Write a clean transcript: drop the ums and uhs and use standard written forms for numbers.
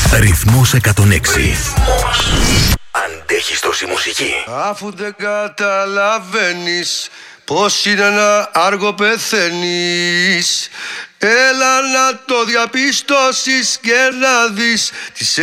Ρυθμός 106. Αντέχεις τόση μουσική? Αφού δεν καταλαβαίνεις πως είναι ένα άργο πεθαίνεις, έλα να το διαπιστώσεις και να δεις τις